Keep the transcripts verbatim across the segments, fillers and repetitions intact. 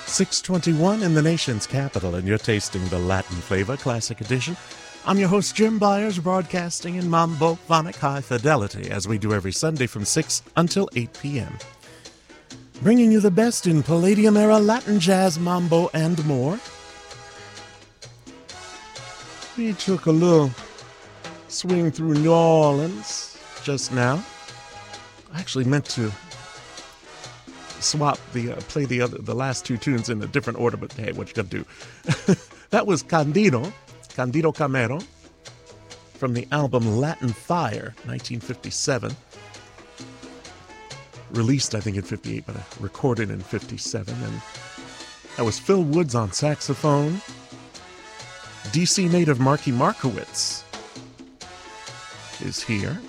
six twenty-one in the nation's capital, and you're tasting the Latin Flavor Classic Edition. I'm your host, Jim Byers, broadcasting in mambo-phonic high fidelity, as we do every Sunday from six until eight p.m. Bringing you the best in Palladium-era Latin jazz, mambo, and more. We took a little swing through New Orleans just now. I actually meant to swap the uh, play the other the last two tunes in a different order, but hey, what you gonna do? That was Candido, Candido Camero, from the album Latin Fire, nineteen fifty-seven. Released, I think, in fifty-eight, but recorded in fifty-seven. And that was Phil Woods on saxophone. D C native Marky Markowitz is here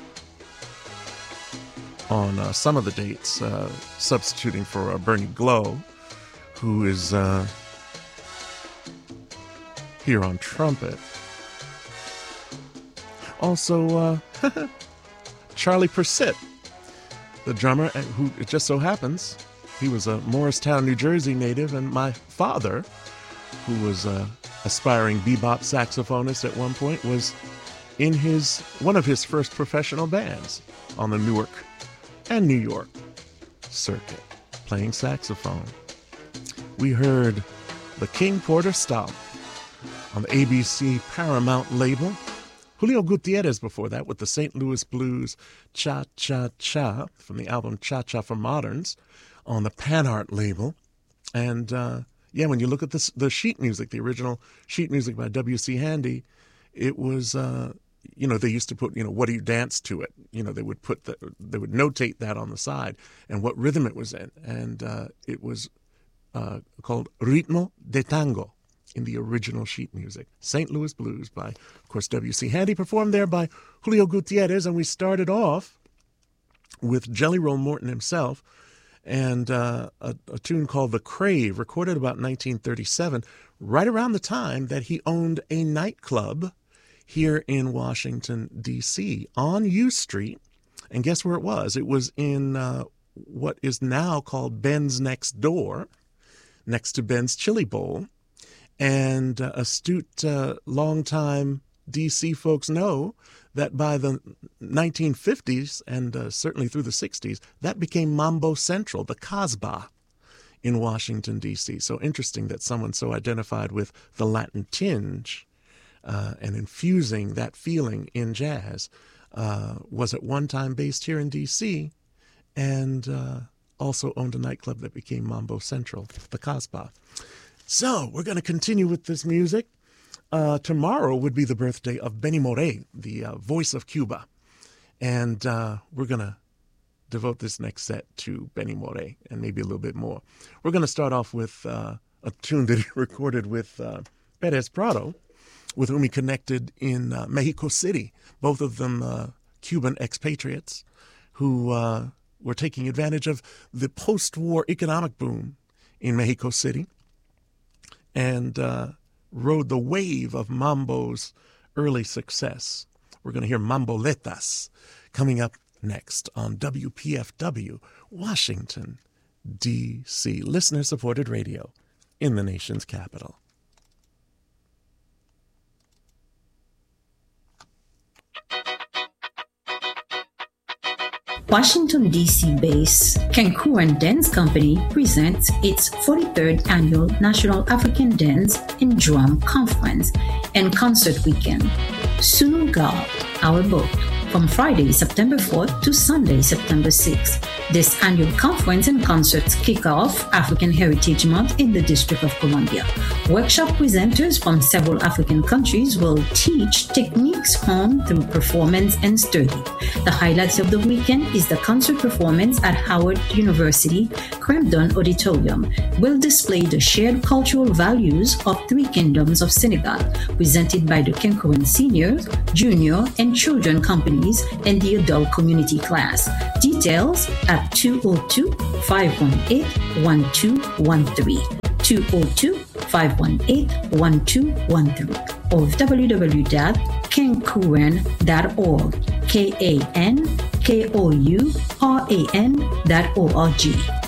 on uh, some of the dates, uh, substituting for uh, Bernie Glow, who is uh, here on trumpet. Also, uh, Charlie Persitt, the drummer, who, it just so happens, he was a Morristown, New Jersey native, and my father, who was an aspiring bebop saxophonist at one point, was in his one of his first professional bands on the Newark and New York circuit, playing saxophone. We heard the King Porter Stomp on the A B C Paramount label. Julio Gutierrez before that with the Saint Louis Blues Cha Cha Cha from the album Cha Cha for Moderns on the Panart label. And uh, yeah, when you look at this, the sheet music, the original sheet music by W C Handy, it was... Uh, You know, they used to put, you know, what do you dance to it? You know, they would put the, they would notate that on the side and what rhythm it was in. And uh, it was uh, called Ritmo de Tango in the original sheet music. Saint Louis Blues by, of course, W C Handy, performed there by Julio Gutierrez. And we started off with Jelly Roll Morton himself and uh, a, a tune called The Crave, recorded about nineteen thirty-seven, right around the time that he owned a nightclub here in Washington, D C, on U Street. And guess where it was? It was in uh, what is now called Ben's Next Door, next to Ben's Chili Bowl. And uh, astute, uh, longtime D C folks know that by the nineteen fifties, and uh, certainly through the sixties, that became Mambo Central, the Casbah in Washington, D C. So interesting that someone so identified with the Latin tinge Uh, and infusing that feeling in jazz, uh, was at one time based here in D C and uh, also owned a nightclub that became Mambo Central, the Casbah. So we're going to continue with this music. Uh, tomorrow would be the birthday of Benny Moré, the uh, voice of Cuba. And uh, we're going to devote this next set to Benny Moré and maybe a little bit more. We're going to start off with uh, a tune that he recorded with uh, Perez Prado, with whom he connected in uh, Mexico City, both of them uh, Cuban expatriates who uh, were taking advantage of the post-war economic boom in Mexico City and uh, rode the wave of mambo's early success. We're going to hear Mamboletas coming up next on W P F W, Washington, D C, listener-supported radio in the nation's capital. Washington, D C-based Kenkuren Dance Company presents its forty-third Annual National African Dance and Drum Conference and Concert Weekend, Sunugal, Our Boat, from Friday, September fourth to Sunday, September sixth. This annual conference and concerts kick off African Heritage Month in the District of Columbia. Workshop presenters from several African countries will teach techniques honed through performance and study. The highlights of the weekend is the concert performance at Howard University Cremdon Auditorium will display the shared cultural values of three kingdoms of Senegal, presented by the Kenkuren Senior, Junior, and Children companies and the adult community class. Details at two oh two, five one eight, one two one three, two oh two, five one eight, one two one three, or w w w dot kenkuren dot org, K A N K O U R A N dot O R G.